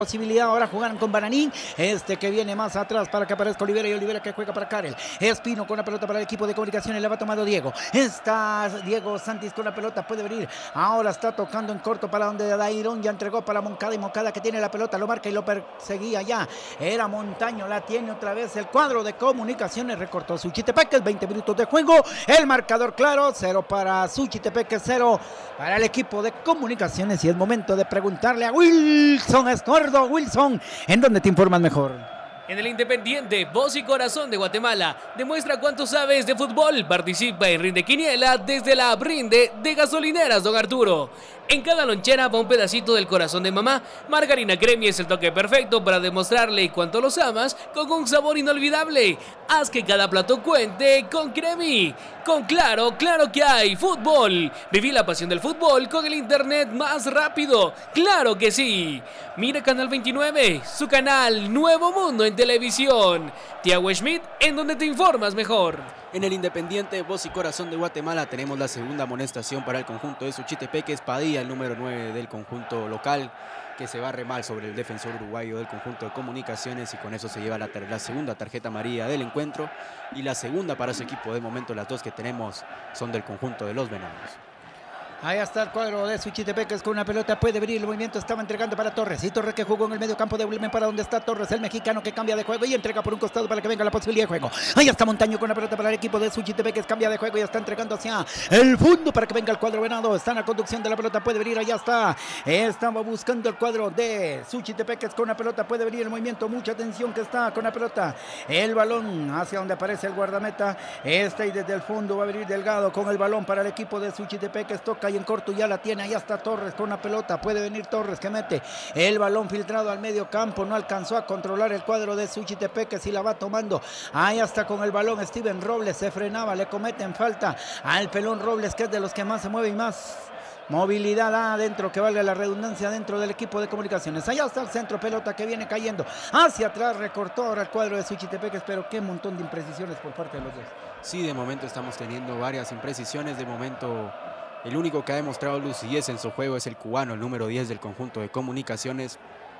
Posibilidad ahora jugar con Bananín, que viene más atrás para que aparezca Olivera y Olivera que juega para Karel. Espino con la pelota para el equipo de comunicaciones, la va tomando Diego. Está Diego Santis con la pelota, puede venir. Ahora está tocando en corto para donde Dairón ya entregó para Moncada y Moncada que tiene la pelota, lo marca y lo perseguía ya. Era Montaño, la tiene otra vez el cuadro de comunicaciones, recortó Suchitepeques, 20 minutos de juego. El marcador claro, 0 para Suchitepeques, 0 para el equipo de comunicaciones y es momento de preguntarle a Wilson Escordo. Wilson, ¿en dónde te informas mejor? En el Independiente, voz y corazón de Guatemala. Demuestra cuánto sabes de fútbol. Participa en Rinde Quiniela desde la Rinde de Gasolineras Don Arturo. En cada lonchera va un pedacito del corazón de mamá. Margarina Cremi es el toque perfecto para demostrarle cuánto los amas con un sabor inolvidable. Haz que cada plato cuente con Cremi. Con Claro, claro que hay fútbol. Viví la pasión del fútbol con el internet más rápido. ¡Claro que sí! Mira Canal 29, su canal Nuevo Mundo en televisión. Tiago Schmidt, en donde te informas mejor. En el Independiente, voz y corazón de Guatemala, tenemos la segunda amonestación para el conjunto de Suchitepeques. Padilla, el número 9 del conjunto local, que se barre mal sobre el defensor uruguayo del conjunto de comunicaciones y con eso se lleva la segunda tarjeta amarilla del encuentro y la segunda para su equipo. De momento las dos que tenemos son del conjunto de los Venados. Ahí está el cuadro de Suchitepeques con una pelota, puede venir, el movimiento estaba entregando para Torres, y Torres que jugó en el medio campo de Wilmen para donde está Torres, el mexicano que cambia de juego y entrega por un costado para que venga la posibilidad de juego. Ahí está Montaño con la pelota para el equipo de Suchitepeques, cambia de juego y está entregando hacia el fondo para que venga el cuadro venado, está en la conducción de la pelota, puede venir, allá está, estaba buscando el cuadro de Suchitepeques con la pelota, puede venir el movimiento, mucha atención que está con la pelota, el balón hacia donde aparece el guardameta, y desde el fondo va a venir Delgado con el balón para el equipo de Suchitepeques, toca y en corto ya la tiene, allá está Torres con la pelota, puede venir Torres que mete el balón filtrado al medio campo, no alcanzó a controlar el cuadro de Suchitepeques y la va tomando, ahí está con el balón Steven Robles, se frenaba, le cometen falta al pelón Robles que es de los que más se mueve y más movilidad adentro, que valga la redundancia dentro del equipo de comunicaciones. Allá está el centro, pelota que viene cayendo hacia atrás, recortó ahora el cuadro de Suchitepeques, pero qué montón de imprecisiones por parte de los dos. Sí, de momento estamos teniendo varias imprecisiones, de momento el único que ha demostrado lucidez en su juego es el cubano, el número 10 del conjunto de comunicaciones,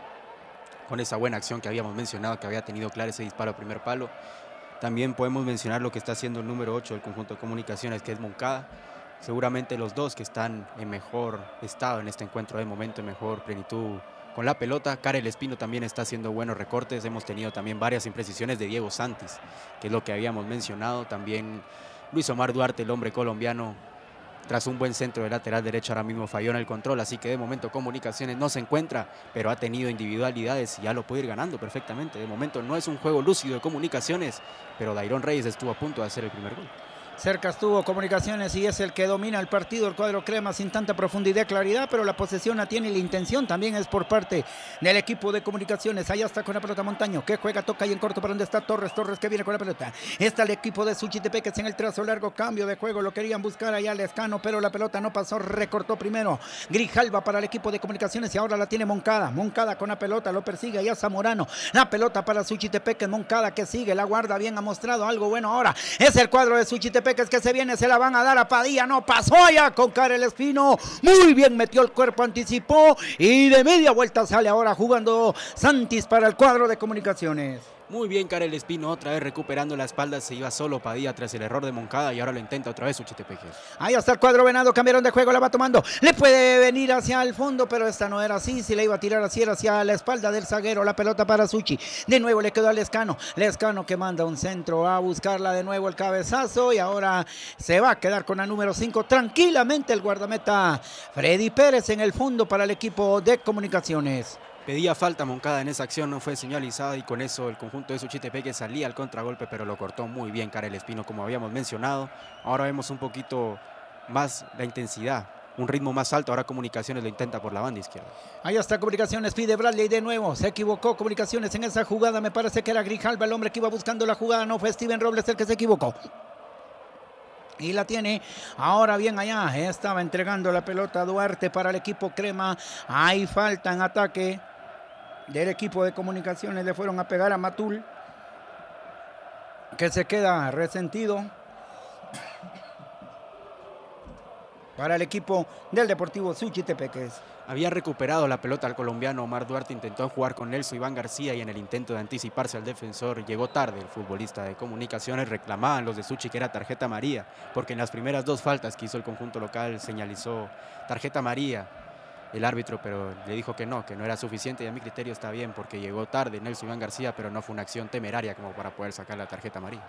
con esa buena acción que habíamos mencionado, que había tenido claro ese disparo a primer palo. También podemos mencionar lo que está haciendo el número 8 del conjunto de comunicaciones, que es Moncada. Seguramente los dos que están en mejor estado en este encuentro de momento, en mejor plenitud con la pelota. Karel Espino también está haciendo buenos recortes. Hemos tenido también varias imprecisiones de Diego Santis, que es lo que habíamos mencionado. También Luis Omar Duarte, el hombre colombiano, tras un buen centro de lateral derecho, ahora mismo falló en el control, así que de momento Comunicaciones no se encuentra, pero ha tenido individualidades y ya lo puede ir ganando perfectamente. De momento no es un juego lúcido de Comunicaciones, pero Dairón Reyes estuvo a punto de hacer el primer gol. Cerca estuvo Comunicaciones y es el que domina el partido, el cuadro crema sin tanta profundidad y claridad, pero la posesión la tiene y la intención también es por parte del equipo de Comunicaciones. Allá está con la pelota Montaño, que juega, toca y en corto para donde está Torres, Torres que viene con la pelota. Está el equipo de Suchitepeques en el trazo largo, cambio de juego, lo querían buscar allá Lescano, pero la pelota no pasó, recortó primero Grijalva para el equipo de Comunicaciones y ahora la tiene Moncada. Moncada con la pelota, lo persigue allá Zamorano, la pelota para Suchitepeques, Moncada que sigue, la guarda bien, ha mostrado algo bueno ahora. Es el cuadro de Suchitepeques que se viene, se la van a dar a Padilla, no pasó allá con Karel Espino, muy bien metió el cuerpo, anticipó y de media vuelta sale ahora jugando Santis para el cuadro de Comunicaciones. Muy bien Karel Espino, otra vez recuperando la espalda, se iba solo Padilla tras el error de Moncada y ahora lo intenta otra vez Suchitepeques. Ahí está el cuadro venado, cambiaron de juego, la va tomando, le puede venir hacia el fondo, pero esta no era así, si le iba a tirar así era hacia la espalda del zaguero, la pelota para Suchi, de nuevo le quedó a Lescano, Lescano que manda un centro a buscarla de nuevo el cabezazo y ahora se va a quedar con la número 5 tranquilamente el guardameta Freddy Pérez en el fondo para el equipo de Comunicaciones. Pedía falta Moncada en esa acción, no fue señalizada y con eso el conjunto de Suchitepeques salía al contragolpe, pero lo cortó muy bien Karel Espino, como habíamos mencionado. Ahora vemos un poquito más la intensidad, un ritmo más alto, ahora Comunicaciones lo intenta por la banda izquierda. Ahí está Comunicaciones, pide Bradley de nuevo, se equivocó Comunicaciones en esa jugada, me parece que era Grijalva el hombre que iba buscando la jugada, no fue Steven Robles el que se equivocó. Y la tiene ahora bien allá, estaba entregando la pelota a Duarte para el equipo crema, hay falta en ataque del equipo de Comunicaciones, le fueron a pegar a Matul, que se queda resentido para el equipo del Deportivo Suchitepeques. Había recuperado la pelota al colombiano Omar Duarte, intentó jugar con Nelson Iván García y en el intento de anticiparse al defensor llegó tarde el futbolista de Comunicaciones. Reclamaban los de Suchi que era tarjeta amarilla, porque en las primeras 2 faltas que hizo el conjunto local señalizó tarjeta amarilla el árbitro, pero le dijo que no era suficiente y a mi criterio está bien porque llegó tarde Nelson Iván García, pero no fue una acción temeraria como para poder sacar la tarjeta amarilla.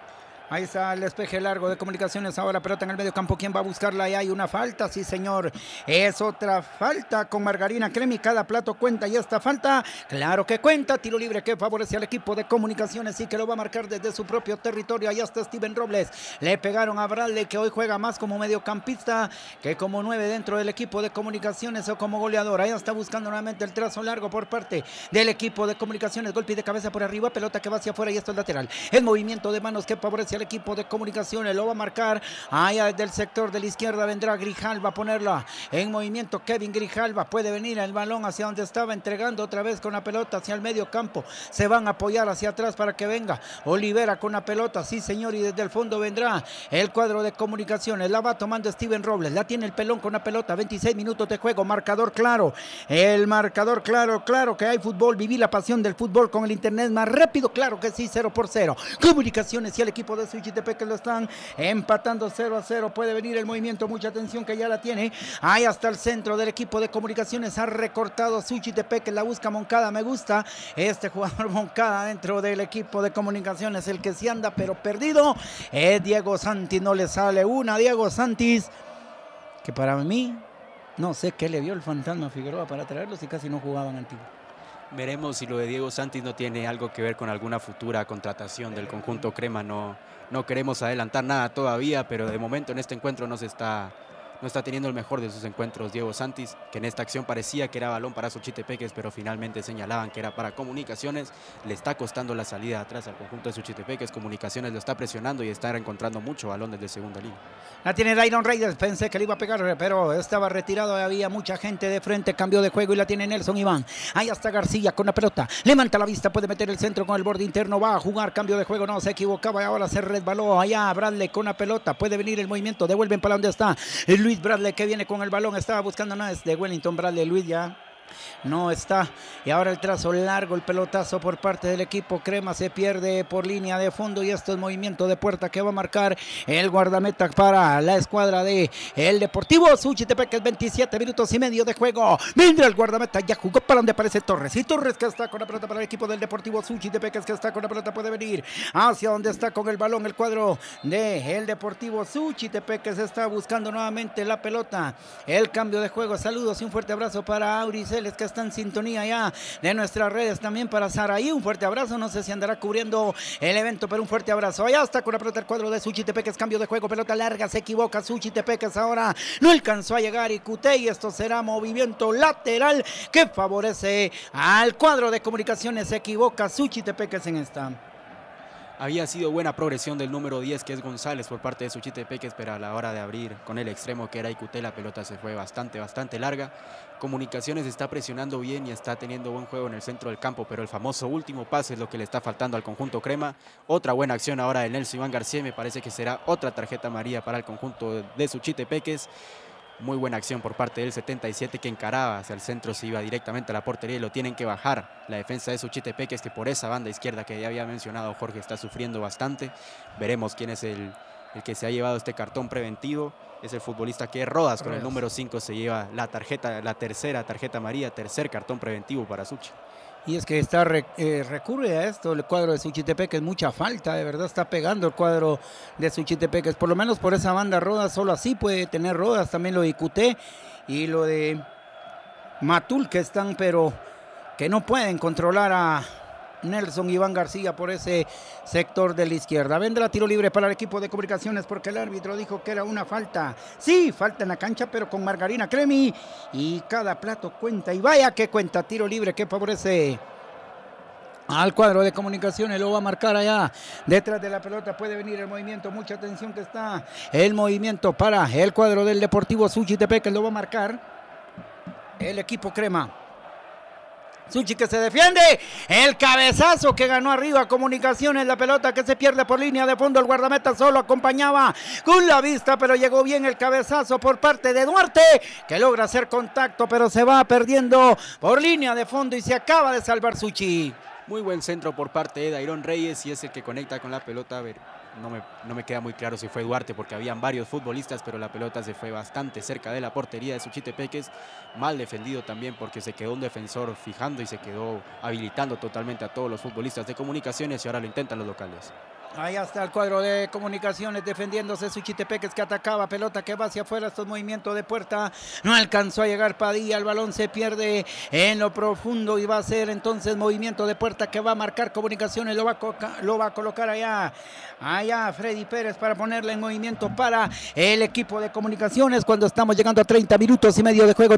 Ahí está el despeje largo de Comunicaciones, ahora pelota en el medio campo, ¿quién va a buscarla? Y hay una falta, sí señor, es otra falta con Margarina Cremi, cada plato cuenta y esta falta, claro que cuenta, tiro libre que favorece al equipo de Comunicaciones y que lo va a marcar desde su propio territorio. Allá está Steven Robles, le pegaron a Bradley, que hoy juega más como mediocampista que como 9 dentro del equipo de Comunicaciones o como goleador. Ahí está buscando nuevamente el trazo largo por parte del equipo de Comunicaciones, golpe de cabeza por arriba, pelota que va hacia afuera y esto es lateral, el movimiento de manos que favorece al equipo de Comunicaciones, lo va a marcar allá desde el sector de la izquierda, vendrá Grijalva a ponerla en movimiento. Kevin Grijalva puede venir el balón hacia donde estaba entregando otra vez con la pelota hacia el medio campo, se van a apoyar hacia atrás para que venga Olivera con la pelota, sí señor, y desde el fondo vendrá el cuadro de Comunicaciones, la va tomando Steven Robles, la tiene el pelón con la pelota, 26 minutos de juego, marcador claro, el marcador claro que hay fútbol, viví la pasión del fútbol con el internet más rápido, claro que sí, 0-0, Comunicaciones y el equipo de Suchitepeques que lo están empatando 0-0, puede venir el movimiento, mucha atención que ya la tiene, ahí hasta el centro del equipo de Comunicaciones, ha recortado Suchitepeques, la busca Moncada, me gusta este jugador Moncada dentro del equipo de Comunicaciones, el que sí anda pero perdido es Diego Santis, no le sale una, Diego Santis, que para mí, no sé qué le vio el fantasma Figueroa para traerlos y casi no jugaban antiguo. Veremos si lo de Diego Santis no tiene algo que ver con alguna futura contratación del conjunto crema. No queremos adelantar nada todavía, pero de momento en este encuentro no está teniendo el mejor de sus encuentros Diego Santis, que en esta acción parecía que era balón para Suchitepeques, pero finalmente señalaban que era para Comunicaciones. Le está costando la salida atrás al conjunto de Suchitepeques, Comunicaciones lo está presionando y está encontrando mucho balón desde segunda línea. La tiene Dairon Reyes, pensé que le iba a pegar, pero estaba retirado, había mucha gente de frente, cambió de juego y la tiene Nelson Iván. Ahí está García con la pelota, levanta la vista, puede meter el centro con el borde interno, va a jugar, cambio de juego, no, se equivocaba y ahora se resbaló. Allá Bradley con la pelota, puede venir el movimiento, devuelven para donde está Luis Bradley que viene con el balón, estaba buscando, no es de Wellington Bradley, Luis ya no está, y ahora el trazo largo, el pelotazo por parte del equipo crema, se pierde por línea de fondo y esto es movimiento de puerta que va a marcar el guardameta para la escuadra de el Deportivo Suchitepeques, 27 minutos y medio de juego, vendrá el guardameta, ya jugó para donde aparece Torres, y Torres que está con la pelota para el equipo del Deportivo Suchitepeques, que está con la pelota, puede venir hacia donde está con el balón el cuadro de el Deportivo Suchitepeques, está buscando nuevamente la pelota, el cambio de juego, saludos y un fuerte abrazo para Auriceles que está en sintonía ya de nuestras redes, también para Saraí, un fuerte abrazo, no sé si andará cubriendo el evento, pero un fuerte abrazo. Allá está con la pelota el cuadro de Suchitepeques, cambio de juego, pelota larga, se equivoca Suchitepeques, ahora no alcanzó a llegar Icute y esto será movimiento lateral que favorece al cuadro de Comunicaciones, se equivoca Suchitepeques en esta. Había sido buena progresión del número 10 que es González por parte de Suchitepeques, pero a la hora de abrir con el extremo que era Icute, la pelota se fue bastante larga. Comunicaciones está presionando bien y está teniendo buen juego en el centro del campo, pero el famoso último pase es lo que le está faltando al conjunto crema. Otra buena acción ahora de Nelson Iván García y me parece que será otra tarjeta amarilla para el conjunto de Suchitepeques. Muy buena acción por parte del 77 que encaraba hacia el centro, se iba directamente a la portería y lo tienen que bajar la defensa de Suchitepeques, que por esa banda izquierda que ya había mencionado Jorge está sufriendo bastante. Veremos quién es el que se ha llevado este cartón preventivo. Es el futbolista que Rodas con el número 5 se lleva la tercera tarjeta amarilla, tercer cartón preventivo para Suchi. Y es que recurre a esto el cuadro de Suchitepeques, mucha falta, de verdad está pegando el cuadro de Suchitepeques, por lo menos por esa banda Rodas, solo así puede tener Rodas, también lo de Icute y lo de Matul que están, pero que no pueden controlar a Nelson Iván García por ese sector de la izquierda. Vendrá tiro libre para el equipo de Comunicaciones porque el árbitro dijo que era una falta. Sí, falta en la cancha, pero con Margarina Cremi y cada plato cuenta. Y vaya que cuenta, tiro libre que favorece al cuadro de Comunicaciones, lo va a marcar allá detrás de la pelota, puede venir el movimiento, mucha atención que está el movimiento para el cuadro del Deportivo Suchitepeques, lo va a marcar el equipo crema. Suchi que se defiende, el cabezazo que ganó arriba Comunicaciones, la pelota que se pierde por línea de fondo, el guardameta solo acompañaba con la vista, pero llegó bien el cabezazo por parte de Duarte, que logra hacer contacto, pero se va perdiendo por línea de fondo y se acaba de salvar Suchi. Muy buen centro por parte de Dairon Reyes y es el que conecta con la pelota. A ver, no me queda muy claro si fue Duarte porque habían varios futbolistas, pero la pelota se fue bastante cerca de la portería de Suchitepeques. Mal defendido también porque se quedó un defensor fijando y se quedó habilitando totalmente a todos los futbolistas de Comunicaciones y ahora lo intentan los locales. Ahí está el cuadro de Comunicaciones defendiéndose Suchitepeques que atacaba, pelota que va hacia afuera, estos movimientos de puerta, no alcanzó a llegar Padilla, el balón se pierde en lo profundo y va a ser entonces movimiento de puerta que va a marcar Comunicaciones, lo va a colocar allá Freddy Pérez para ponerle en movimiento para el equipo de Comunicaciones cuando estamos llegando a 30 minutos y medio de juego,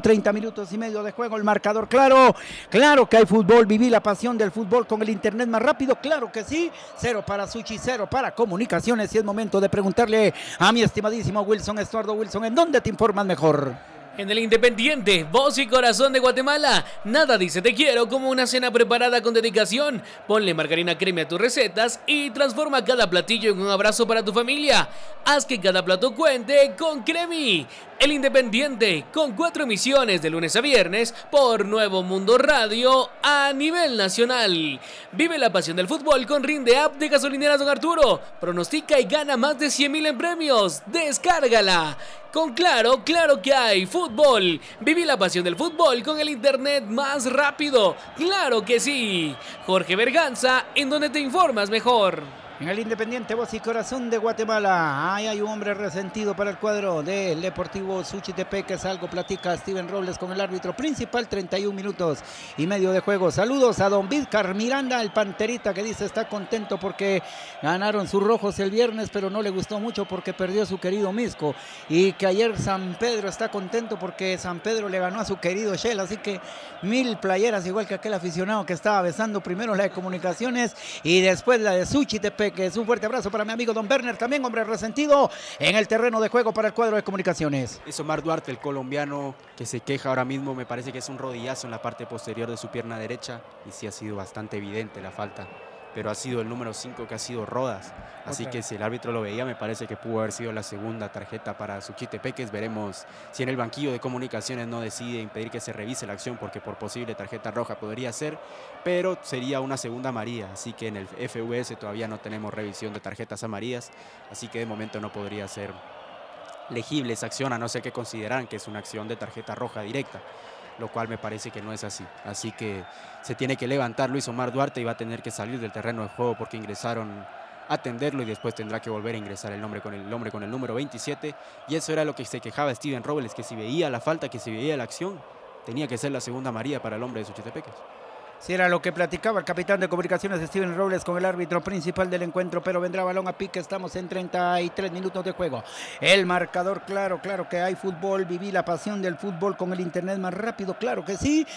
el marcador claro que hay fútbol, viví la pasión del fútbol con el internet más rápido, claro que sí, 0 para Suchi, 0 para Comunicaciones y es momento de preguntarle a mi estimadísimo Wilson Estuardo. Wilson, ¿en dónde te informas mejor? En el Independiente, voz y corazón de Guatemala, nada dice te quiero como una cena preparada con dedicación. Ponle margarina crema a tus recetas y transforma cada platillo en un abrazo para tu familia. Haz que cada plato cuente con Cremi. El Independiente, con 4 emisiones de lunes a viernes por Nuevo Mundo Radio a nivel nacional. Vive la pasión del fútbol con Rinde App de Gasolineras Don Arturo. Pronostica y gana más de 100,000 en premios. Descárgala. Con claro que hay fútbol. Viví la pasión del fútbol con el internet más rápido. ¡Claro que sí! Jorge Berganza, en donde te informas mejor. En el Independiente, voz y corazón de Guatemala. Ahí hay un hombre resentido para el cuadro del Deportivo Suchitepeques. Algo platica Steven Robles con el árbitro principal. 31 minutos y medio de juego. Saludos a don Vídcar Miranda, el panterita, que dice está contento porque ganaron sus rojos el viernes, pero no le gustó mucho porque perdió su querido Misco. Y que ayer San Pedro está contento porque San Pedro le ganó a su querido Shell. Así que 1000 playeras, igual que aquel aficionado que estaba besando primero la de Comunicaciones y después la de Suchitepeques. Es un fuerte abrazo para mi amigo Don Berner, también hombre resentido en el terreno de juego para el cuadro de Comunicaciones. Es Omar Duarte, el colombiano, que se queja ahora mismo. Me parece que es un rodillazo en la parte posterior de su pierna derecha y sí ha sido bastante evidente la falta, pero ha sido el número 5 que ha sido Rodas, así que si el árbitro lo veía, me parece que pudo haber sido la segunda tarjeta para Suchitepeques. Veremos si en el banquillo de Comunicaciones no decide impedir que se revise la acción, porque por posible tarjeta roja podría ser, pero sería una segunda amarilla, así que en el FVS todavía no tenemos revisión de tarjetas amarillas, así que de momento no podría ser legible esa acción, a no ser que consideran que es una acción de tarjeta roja directa, lo cual me parece que no es así. Así que se tiene que levantar Luis Omar Duarte y va a tener que salir del terreno de juego porque ingresaron a atenderlo y después tendrá que volver a ingresar el hombre con el número 27. Y eso era lo que se quejaba Steven Robles, que si veía la falta, que si veía la acción, tenía que ser la segunda amarilla para el hombre de Suchitepeques. Si era lo que platicaba el capitán de Comunicaciones Steven Robles con el árbitro principal del encuentro, pero vendrá balón a pique, estamos en 33 minutos de juego. El marcador, claro que hay fútbol, viví la pasión del fútbol con el internet más rápido, claro que sí,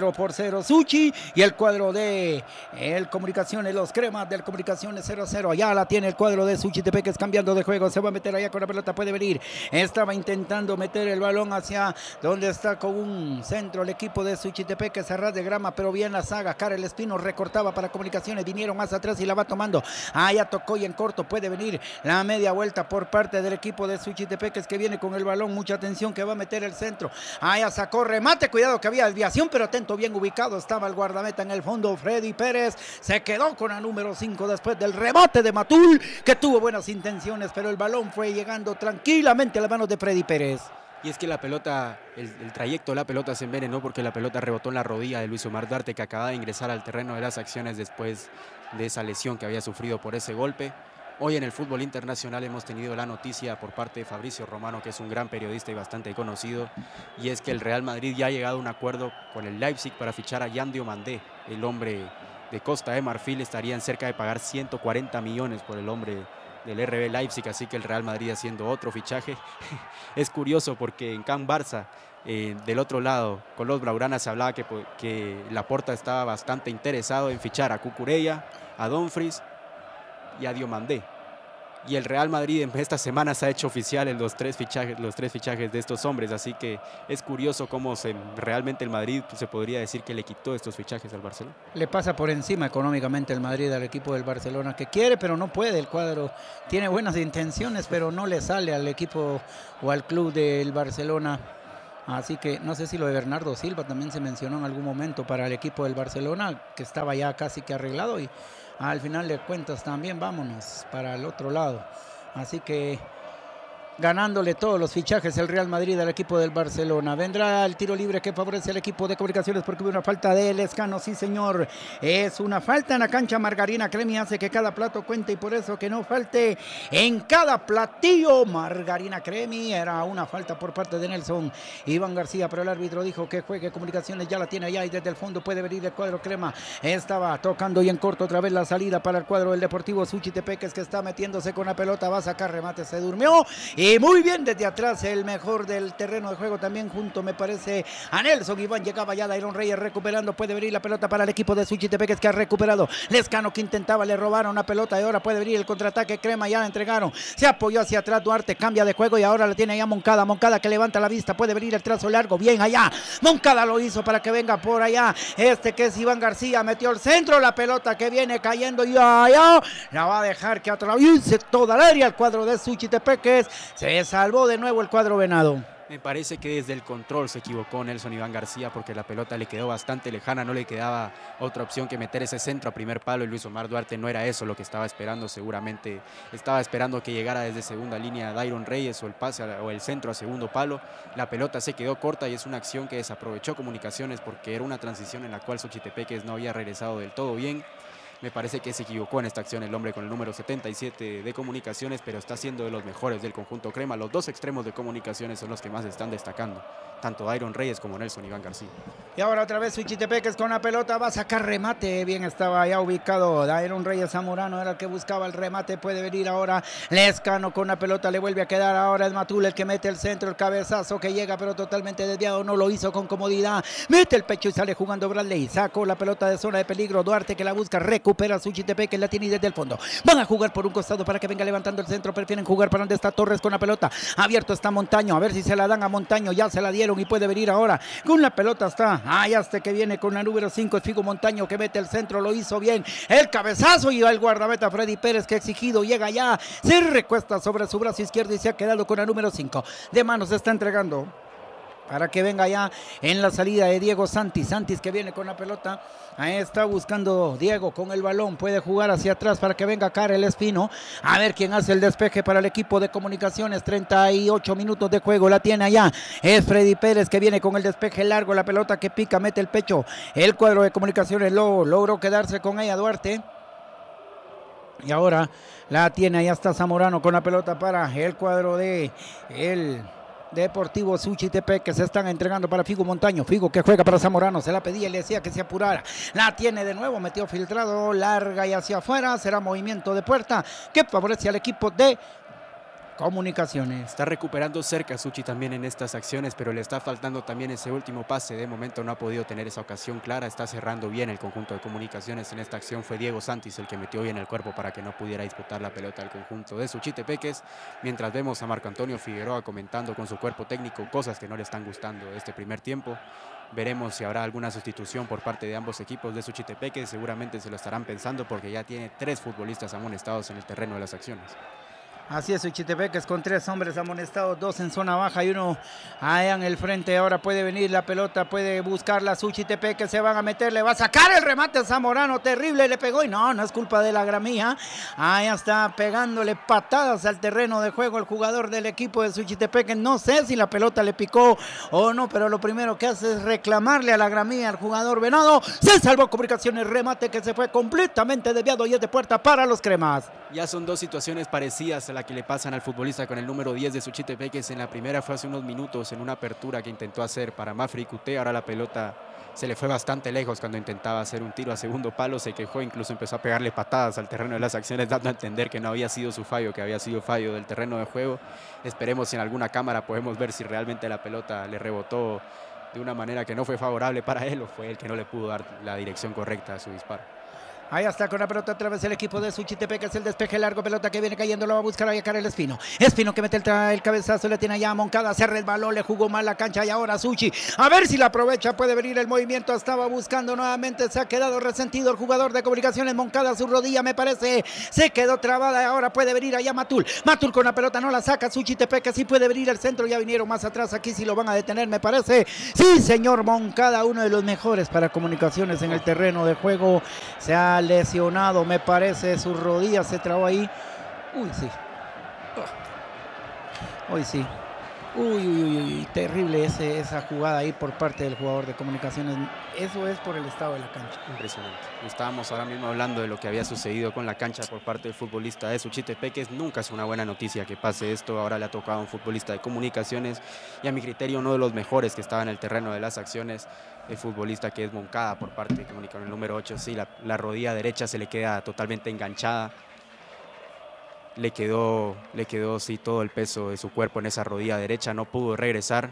0-0 Suchi y el cuadro de el Comunicaciones, los cremas del Comunicaciones 0-0, ya la tiene el cuadro de Suchitepeques cambiando de juego, se va a meter allá con la pelota, puede venir, estaba intentando meter el balón hacia donde está con un centro el equipo de Suchitepeques a ras de grama, pero bien la saga, Karel Espino recortaba para Comunicaciones, vinieron más atrás y la va tomando, ya tocó y en corto puede venir la media vuelta por parte del equipo de Suchitepeques que viene con el balón, mucha atención que va a meter el centro, ya sacó remate, cuidado que había desviación, pero atento, bien ubicado estaba el guardameta en el fondo, Freddy Pérez, se quedó con la número 5 después del rebote de Matul, que tuvo buenas intenciones, pero el balón fue llegando tranquilamente a las manos de Freddy Pérez. Y es que la pelota, el trayecto de la pelota se envenenó porque la pelota rebotó en la rodilla de Luis Omar Duarte, que acaba de ingresar al terreno de las acciones después de esa lesión que había sufrido por ese golpe. Hoy en el fútbol internacional hemos tenido la noticia por parte de Fabricio Romano, que es un gran periodista y bastante conocido, y es que el Real Madrid ya ha llegado a un acuerdo con el Leipzig para fichar a Yan Diomandé, el hombre de Costa de Marfil. Estarían cerca de pagar 140 millones por el hombre del RB Leipzig, así que el Real Madrid haciendo otro fichaje. Es curioso porque en Can Barça, del otro lado, con los Blaugranas, se hablaba que Laporta estaba bastante interesado en fichar a Cucurella, a Dumfries y a Diomandé. Y el Real Madrid en esta semana se ha hecho oficial en los tres fichajes de estos hombres, así que es curioso cómo realmente el Madrid se podría decir que le quitó estos fichajes al Barcelona. Le pasa por encima económicamente el Madrid al equipo del Barcelona, que quiere pero no puede. El cuadro tiene buenas intenciones pero no le sale al equipo o al club del Barcelona. Así que no sé si lo de Bernardo Silva también se mencionó en algún momento para el equipo del Barcelona, que estaba ya casi que arreglado, y al final de cuentas también vámonos para el otro lado. Así que ganándole todos los fichajes el Real Madrid al equipo del Barcelona. Vendrá el tiro libre que favorece al equipo de Comunicaciones porque hubo una falta de Lescano. Sí, señor, es una falta en la cancha. Margarina Cremi hace que cada plato cuente y por eso que no falte en cada platillo. Margarina Cremi, era una falta por parte de Nelson Iván García, pero el árbitro dijo que juegue. Comunicaciones ya la tiene allá y desde el fondo puede venir el cuadro crema. Estaba tocando y en corto otra vez la salida para el cuadro del Deportivo Suchitepeques, que está metiéndose con la pelota, va a sacar remate, se durmió. Y muy bien desde atrás, el mejor del terreno de juego también junto, me parece, a Nelson Iván. Llegaba ya Dairon Reyes recuperando, puede venir la pelota para el equipo de Suchitepeques, que ha recuperado. Lescano que intentaba, le robaron una pelota y ahora puede venir el contraataque. Crema ya la entregaron, se apoyó hacia atrás. Duarte cambia de juego y ahora la tiene allá Moncada. Moncada que levanta la vista, puede venir el trazo largo, bien allá. Moncada lo hizo para que venga por allá. Que es Iván García, metió el centro, la pelota que viene cayendo y allá la va a dejar que atraviese toda el área el cuadro de Suchitepeques. Se salvó de nuevo el cuadro venado. Me parece que desde el control se equivocó Nelson Iván García porque la pelota le quedó bastante lejana, no le quedaba otra opción que meter ese centro a primer palo y Luis Omar Duarte no era eso lo que estaba esperando, seguramente estaba esperando que llegara desde segunda línea Dairon Reyes o el pase o el centro a segundo palo. La pelota se quedó corta y es una acción que desaprovechó Comunicaciones porque era una transición en la cual Suchitepeques no había regresado del todo bien. Me parece que se equivocó en esta acción el hombre con el número 77 de Comunicaciones, pero está siendo de los mejores del conjunto crema. Los dos extremos de Comunicaciones son los que más están destacando, tanto Dairon Reyes como Nelson Iván García. Y ahora otra vez Suchitepeques con la pelota, va a sacar remate, bien estaba ya ubicado Dairon Reyes. Zamorano era el que buscaba el remate, puede venir ahora Lescano con la pelota, le vuelve a quedar ahora el Matul, el que mete el centro, el cabezazo que llega pero totalmente desviado, no lo hizo con comodidad, mete el pecho y sale jugando Bradley, sacó la pelota de zona de peligro, Duarte que la busca, recupera Suchitepeques, la tiene desde el fondo, van a jugar por un costado para que venga levantando el centro, prefieren jugar para donde está Torres con la pelota, abierto está Montaño, a ver si se la dan a Montaño, ya se la dieron y puede venir ahora con la pelota, está ahí hasta que viene con la número 5, es Figo Montaño que mete el centro, lo hizo bien, el cabezazo y el guardameta Freddy Pérez que exigido llega ya, se recuesta sobre su brazo izquierdo y se ha quedado con la número 5, de manos se está entregando para que venga ya en la salida de Diego Santis, Santis que viene con la pelota, ahí está buscando Diego con el balón, puede jugar hacia atrás para que venga Karel Espino, a ver quién hace el despeje para el equipo de Comunicaciones, 38 minutos de juego, la tiene allá, es Freddy Pérez que viene con el despeje largo, la pelota que pica, mete el pecho, el cuadro de Comunicaciones logró quedarse con ella Duarte, y ahora la tiene, ahí está Zamorano con la pelota para el cuadro de el Deportivo Suchitepeques, que se están entregando para Figo Montaño, Figo que juega para Zamorano, se la pedía y le decía que se apurara, la tiene de nuevo, metió filtrado, larga y hacia afuera, será movimiento de puerta que favorece al equipo de Comunicaciones. Está recuperando cerca Suchi también en estas acciones, pero le está faltando también ese último pase. De momento no ha podido tener esa ocasión clara. Está cerrando bien el conjunto de Comunicaciones. En esta acción fue Diego Santis el que metió bien el cuerpo para que no pudiera disputar la pelota al conjunto de Suchitepeques. Mientras vemos a Marco Antonio Figueroa comentando con su cuerpo técnico cosas que no le están gustando de este primer tiempo. Veremos si habrá alguna sustitución por parte de ambos equipos de Suchitepeques. Seguramente se lo estarán pensando porque ya tiene 3 futbolistas amonestados en el terreno de las acciones. Así es, Suchitepeques con 3 hombres amonestados, 2 en zona baja y 1 allá en el frente. Ahora puede venir la pelota, puede buscarla Suchitepeques, se van a meter, le va a sacar el remate a Zamorano, terrible, le pegó y no es culpa de la gramía. Ahí está pegándole patadas al terreno de juego el jugador del equipo de Suchitepeques. No sé si la pelota le picó o no, pero lo primero que hace es reclamarle a la gramía al jugador venado. Se salvó Comunicaciones, remate que se fue completamente desviado y es de puerta para los cremas. Ya son 2 situaciones parecidas a la que le pasan al futbolista con el número 10 de Suchitepeques. En la primera fue hace unos minutos en una apertura que intentó hacer para Mafri Cuté. Ahora la pelota se le fue bastante lejos cuando intentaba hacer un tiro a segundo palo. Se quejó, incluso empezó a pegarle patadas al terreno de las acciones, dando a entender que no había sido su fallo, que había sido fallo del terreno de juego. Esperemos si en alguna cámara podemos ver si realmente la pelota le rebotó de una manera que no fue favorable para él o fue él que no le pudo dar la dirección correcta a su disparo. Ahí está con la pelota otra vez el equipo de Suchitepeques, es el despeje largo, pelota que viene cayendo, lo va a buscar ahí a Karel Espino. Espino que mete el cabezazo, le tiene allá a Moncada, se resbaló, le jugó mal la cancha y ahora Suchi. A ver si la aprovecha, puede venir el movimiento, estaba buscando nuevamente, se ha quedado resentido el jugador de Comunicaciones, Moncada, su rodilla me parece, se quedó trabada y ahora puede venir allá Matul. Matul con la pelota no la saca, Suchitepeques sí puede venir el centro, ya vinieron más atrás, aquí sí lo van a detener me parece. Sí señor, Moncada, uno de los mejores para Comunicaciones en el terreno de juego, se ha lesionado, me parece, su rodilla se trabó ahí. Uy, sí. Hoy sí. Uy, terrible esa jugada ahí por parte del jugador de Comunicaciones. Eso es por el estado de la cancha. Impresionante. Estábamos ahora mismo hablando de lo que había sucedido con la cancha por parte del futbolista de Suchitepeques. Nunca es una buena noticia que pase esto. Ahora le ha tocado a un futbolista de Comunicaciones y a mi criterio uno de los mejores que estaba en el terreno de las acciones. El futbolista que es Moncada por parte de Comunicaciones, el número 8. Sí, la rodilla derecha se le queda totalmente enganchada. Le quedó sí, todo el peso de su cuerpo en esa rodilla derecha, no pudo regresar.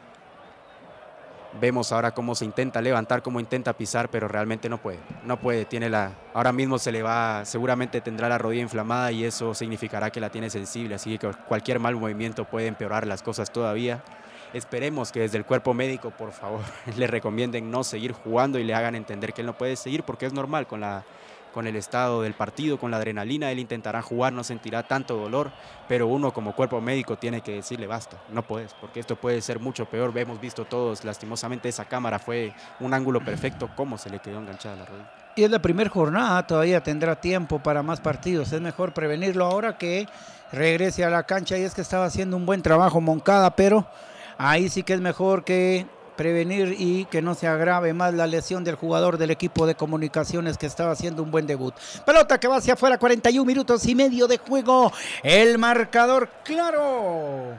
Vemos ahora cómo se intenta levantar, cómo intenta pisar, pero realmente no puede. Ahora mismo seguramente tendrá la rodilla inflamada y eso significará que la tiene sensible, así que cualquier mal movimiento puede empeorar las cosas todavía. Esperemos que desde el cuerpo médico, por favor, le recomienden no seguir jugando y le hagan entender que él no puede seguir porque es normal con el estado del partido, con la adrenalina, él intentará jugar, no sentirá tanto dolor, pero uno como cuerpo médico tiene que decirle basta, no puedes, porque esto puede ser mucho peor. Hemos visto todos, lastimosamente esa cámara fue un ángulo perfecto, cómo se le quedó enganchada la rodilla. Y es la primera jornada, todavía tendrá tiempo para más partidos, es mejor prevenirlo ahora que regrese a la cancha, y es que estaba haciendo un buen trabajo Moncada, pero ahí sí que es mejor que prevenir y que no se agrave más la lesión del jugador del equipo de Comunicaciones que estaba haciendo un buen debut. Pelota que va hacia afuera, 41 minutos y medio de juego. El marcador claro.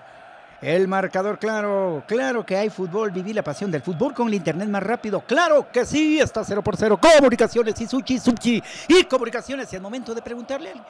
Claro que hay fútbol, viví la pasión del fútbol con el internet más rápido, claro que sí, está 0-0, Comunicaciones y Suchi, y Comunicaciones, y el momento de preguntarle al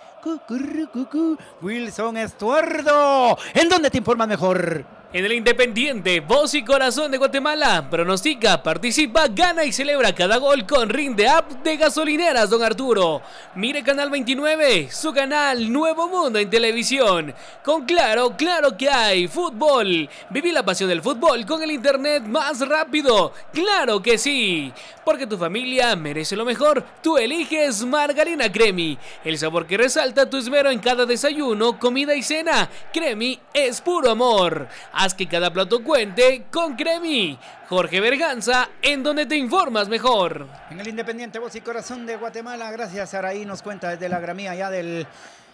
Wilson Estuardo, ¿en dónde te informas mejor? En el Independiente, voz y corazón de Guatemala, pronostica, participa, gana y celebra cada gol con Rinde App de Gasolineras Don Arturo. Mire Canal 29, su canal Nuevo Mundo en televisión. Con claro que hay fútbol. Viví la pasión del fútbol con el internet más rápido. Claro que sí, porque tu familia merece lo mejor. Tú eliges Margarina Cremi, el sabor que resalta tu esmero en cada desayuno, comida y cena. Cremi es puro amor. Haz que cada plato cuente con Cremi. Jorge Berganza, en donde te informas mejor. En el Independiente, voz y corazón de Guatemala, gracias Araí, nos cuenta desde la gramía ya del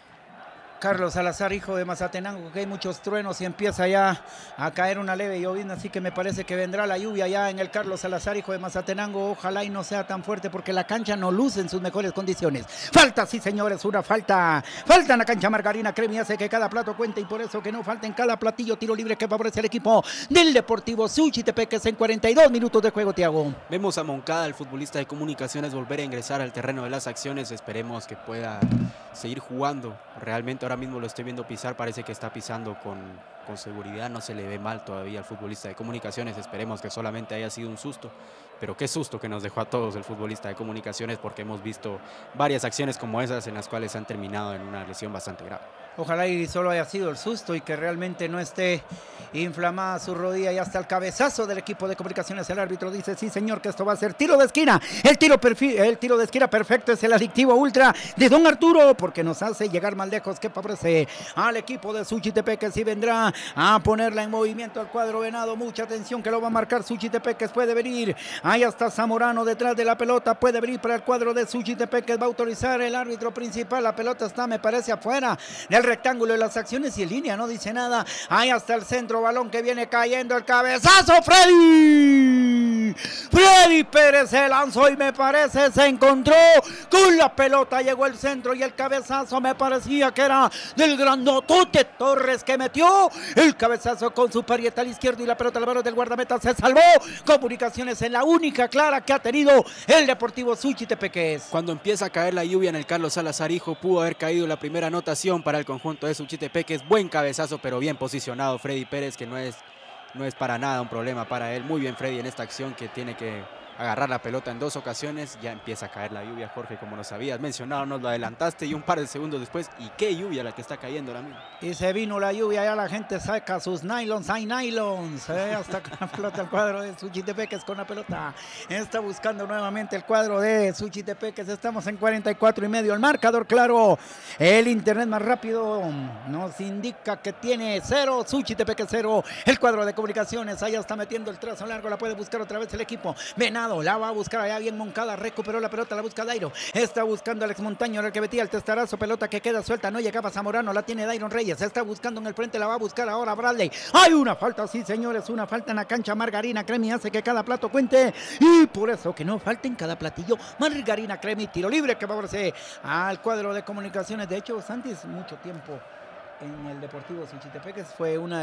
Carlos Salazar, hijo de Mazatenango, que hay muchos truenos y empieza ya a caer una leve llovizna, así que me parece que vendrá la lluvia ya en el Carlos Salazar, hijo de Mazatenango. Ojalá y no sea tan fuerte porque la cancha no luce en sus mejores condiciones. Falta, sí señores, una falta en la cancha. Margarina Cremi hace que cada plato cuente y por eso que no falta en cada platillo. Tiro libre que favorece al equipo del Deportivo Suchitepeques en 42 minutos de juego, Tiago. Vemos a Moncada, el futbolista de Comunicaciones, volver a ingresar al terreno de las acciones. Esperemos que pueda seguir jugando. Realmente ahora mismo lo estoy viendo pisar, parece que está pisando con seguridad, no se le ve mal todavía al futbolista de Comunicaciones. Esperemos que solamente haya sido un susto, pero qué susto que nos dejó a todos el futbolista de Comunicaciones, porque hemos visto varias acciones como esas en las cuales han terminado en una lesión bastante grave. Ojalá y solo haya sido el susto y que realmente no esté inflamada su rodilla. Y hasta el cabezazo del equipo de Comunicaciones, el árbitro dice sí señor que esto va a ser tiro de esquina. El tiro de esquina perfecto es el adictivo ultra de Don Arturo, porque nos hace llegar más lejos, que favorece al equipo de Suchitepeques y vendrá a ponerla en movimiento al cuadro venado. Mucha atención que lo va a marcar Suchitepeques, puede venir, ahí está Zamorano detrás de la pelota, puede venir para el cuadro de Suchitepeques, va a autorizar el árbitro principal, la pelota está me parece afuera del rectángulo de las acciones y en línea, no dice nada. Ahí hasta el centro, balón que viene cayendo, el cabezazo, Freddy Pérez se lanzó y me parece se encontró con la pelota, llegó el centro y el cabezazo me parecía que era del grandotote Torres, que metió el cabezazo con su parietal izquierdo y la pelota al mano del guardameta se salvó. Comunicaciones en la única clara que ha tenido el Deportivo Suchitepeques. Cuando empieza a caer la lluvia en el Carlos Salazar, hijo, pudo haber caído la primera anotación para el conjunto de Suchitepeques. Buen cabezazo, pero bien posicionado Freddy Pérez, que no es para nada un problema para él. Muy bien Freddy en esta acción que tiene que agarrar la pelota en 2 ocasiones, ya empieza a caer la lluvia, Jorge, como nos habías mencionado, nos lo adelantaste y un par de segundos después, y qué lluvia la que está cayendo ahora mismo. Y se vino la lluvia, ya la gente saca sus nylons, hay nylons, hasta con la pelota el cuadro de Suchitepeques con la pelota, está buscando nuevamente el cuadro de Suchitepeques, estamos en 44.5, el marcador claro, el internet más rápido nos indica que tiene 0, Suchitepeques 0, el cuadro de comunicaciones, allá está metiendo el trazo largo, la puede buscar otra vez el equipo, Venado, la va a buscar allá bien Moncada, recuperó la pelota, la busca Dairo, está buscando Alex Montaño, el que metía el testarazo, pelota que queda suelta, no llegaba Zamorano, la tiene Dairon Reyes, se está buscando en el frente, la va a buscar ahora Bradley, hay una falta, sí señores, una falta en la cancha, Margarina Cremi hace que cada plato cuente, y por eso que no falte en cada platillo, Margarina Cremi, tiro libre que favorece al cuadro de comunicaciones, de hecho Santis mucho tiempo en el Deportivo Suchitepeques fue uno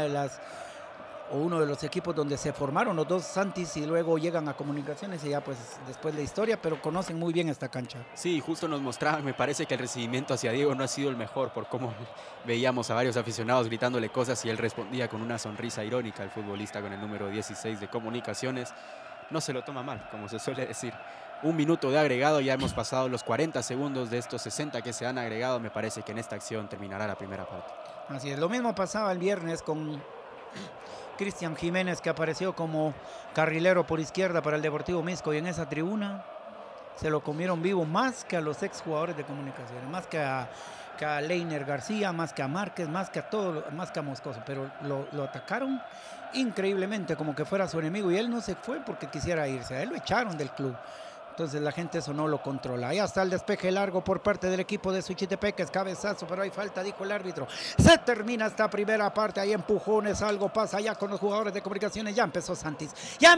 de los equipos donde se formaron los dos Santis y luego llegan a comunicaciones y ya pues después la historia, pero conocen muy bien esta cancha. Sí, justo nos mostraban, me parece que el recibimiento hacia Diego no ha sido el mejor por cómo veíamos a varios aficionados gritándole cosas y él respondía con una sonrisa irónica, el futbolista con el número 16 de comunicaciones. No se lo toma mal, como se suele decir. 1 minuto de agregado, ya hemos pasado los 40 segundos de estos 60 que se han agregado, me parece que en esta acción terminará la primera parte. Así es, lo mismo pasaba el viernes con Cristian Jiménez, que apareció como carrilero por izquierda para el Deportivo Misco, y en esa tribuna se lo comieron vivo más que a los exjugadores de comunicaciones, más que a Leiner García, más que a Márquez, más que a todo, más que a Moscoso, pero lo atacaron increíblemente como que fuera su enemigo y él no se fue porque quisiera irse, a él lo echaron del club. Entonces la gente eso no lo controla. Ahí está el despeje largo por parte del equipo de Suchitepeques, cabezazo, pero hay falta, dijo el árbitro. Se termina esta primera parte, hay empujones, algo pasa allá con los jugadores de comunicaciones. Ya empezó Santis,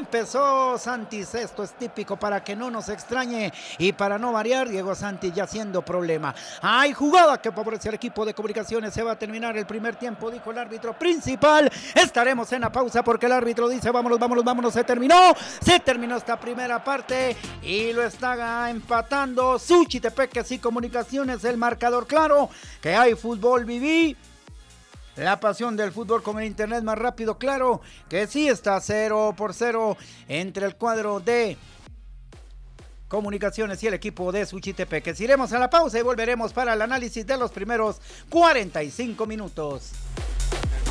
esto es típico para que no nos extrañe y para no variar, Diego Santis ya siendo problema. Hay jugada que favorece al equipo de comunicaciones, se va a terminar el primer tiempo, dijo el árbitro principal. Estaremos en la pausa porque el árbitro dice vámonos, se terminó esta primera parte y lo está empatando Suchitepeques y Comunicaciones, el marcador claro, que hay fútbol viví, la pasión del fútbol con el internet más rápido, claro, que sí está 0-0 entre el cuadro de Comunicaciones y el equipo de Suchitepeques. Iremos a la pausa y volveremos para el análisis de los primeros 45 minutos.